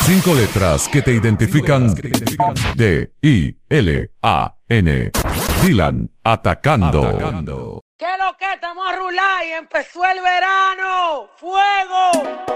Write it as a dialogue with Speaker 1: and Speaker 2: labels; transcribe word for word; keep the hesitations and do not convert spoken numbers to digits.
Speaker 1: Cinco letras que te identifican. D I L A N. Dylan atacando.
Speaker 2: ¿Qué lo que estamos a rular y empezó el verano? ¡Fuego!